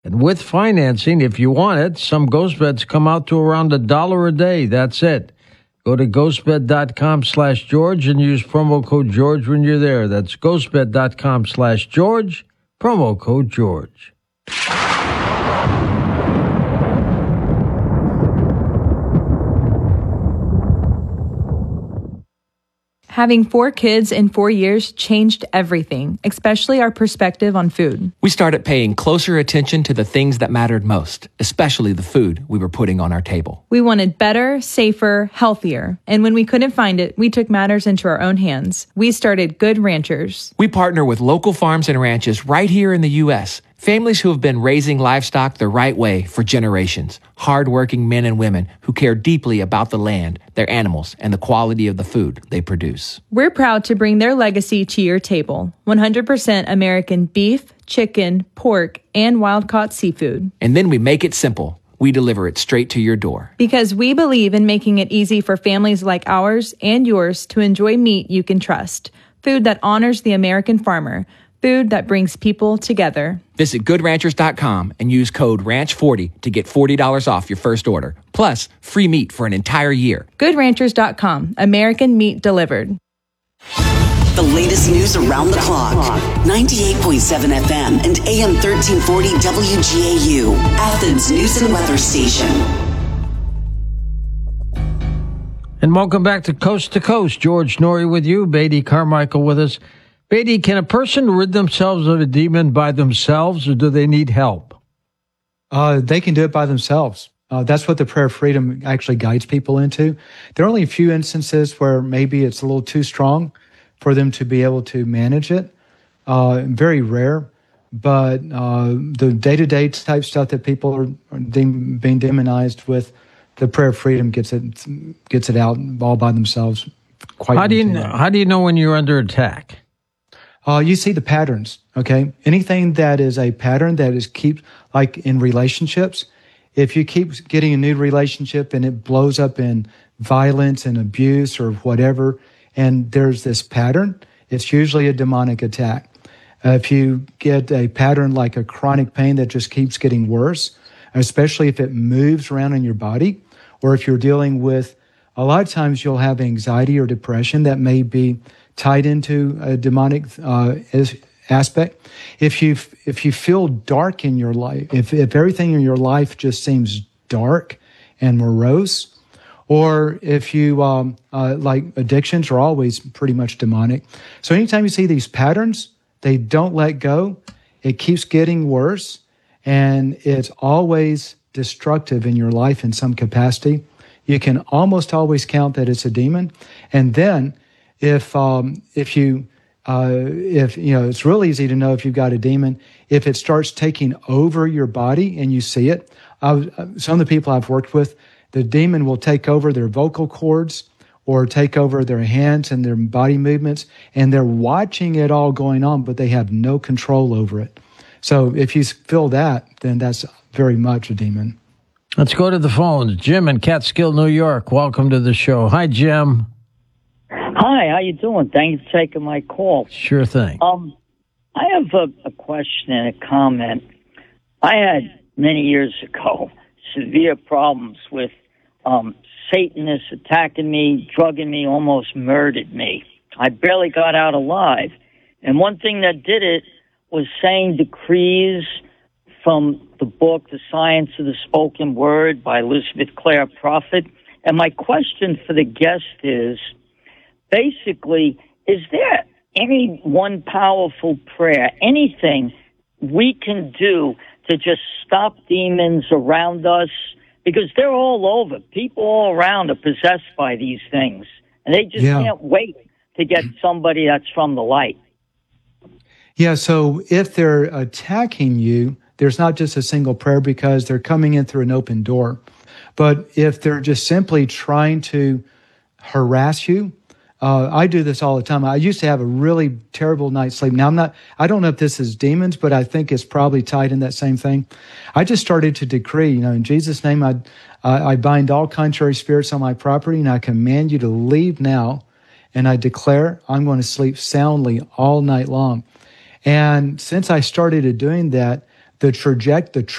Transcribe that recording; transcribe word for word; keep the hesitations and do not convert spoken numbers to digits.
And with financing, if you want it, some ghost beds come out to around a dollar a day. That's it. Go to ghostbed.com slash George and use promo code George when you're there. That's ghostbed.com slash George, promo code George. Having four kids in four years changed everything, especially our perspective on food. We started paying closer attention to the things that mattered most, especially the food we were putting on our table. We wanted better, safer, healthier. And when we couldn't find it, we took matters into our own hands. We started Good Ranchers. We partner with local farms and ranches right here in the U S, families who have been raising livestock the right way for generations. Hardworking men and women who care deeply about the land, their animals, and the quality of the food they produce. We're proud to bring their legacy to your table. one hundred percent American beef, chicken, pork, and wild-caught seafood. And then we make it simple. We deliver it straight to your door. Because we believe in making it easy for families like ours and yours to enjoy meat you can trust. Food that honors the American farmer. Food that brings people together. Visit good ranchers dot com and use code ranch forty to get forty dollars off your first order. Plus, free meat for an entire year. good ranchers dot com. American meat delivered. The latest news around the clock. ninety-eight point seven F M and A M thirteen forty W G A U. Athens News and Weather Station. And welcome back to Coast to Coast. George Noory with you, Beatty Carmichael with us. Beatty, can a person rid themselves of a demon by themselves, or do they need help? Uh, they can do it by themselves. Uh, that's what the prayer of freedom actually guides people into. There are only a few instances where maybe it's a little too strong for them to be able to manage it. Uh, very rare. But uh, the day-to-day type stuff that people are, are de- being demonized with, the prayer of freedom gets it gets it out all by themselves. Quite how do you know, how do you know when you're under attack? Uh, you see the patterns, okay? Anything that is a pattern that is keep, like in relationships, if you keep getting a new relationship and it blows up in violence and abuse or whatever, and there's this pattern, it's usually a demonic attack. Uh, if you get a pattern like a chronic pain that just keeps getting worse, especially if it moves around in your body, or if you're dealing with, a lot of times you'll have anxiety or depression that may be tied into a demonic uh, aspect. If you if you feel dark in your life, if if everything in your life just seems dark and morose, or if you um, uh, like addictions are always pretty much demonic. So anytime you see these patterns, they don't let go. It keeps getting worse, and it's always destructive in your life in some capacity. You can almost always count that it's a demon, and then. If um, if you uh, if you know, it's real easy to know if you've got a demon if it starts taking over your body and you see it. I, some of the people I've worked with, the demon will take over their vocal cords or take over their hands and their body movements, and they're watching it all going on, but they have no control over it. So if you feel that, then that's very much a demon. Let's go to the phones. Jim in Catskill, New York. Welcome to the show. Hi, Jim. Hi, how you doing? Thank you for taking my call. Sure thing. Um, I have a, a question and a comment. I had, many years ago, severe problems with um, Satanists attacking me, drugging me, almost murdered me. I barely got out alive. And one thing that did it was saying decrees from the book, The Science of the Spoken Word by Elizabeth Clare Prophet. And my question for the guest is, basically, is there any one powerful prayer, anything we can do to just stop demons around us? Because they're all over. People all around are possessed by these things. And they just yeah. can't wait to get somebody that's from the light. Yeah, so if they're attacking you, there's not just a single prayer because they're coming in through an open door. But if they're just simply trying to harass you, Uh, I do this all the time. I used to have a really terrible night's sleep. Now, I'm not, I don't know if this is demons, but I think it's probably tied in that same thing. I just started to decree, you know, in Jesus' name, I, uh, I bind all contrary spirits on my property, and I command you to leave now. And I declare I'm going to sleep soundly all night long. And since I started doing that, the trajectory, the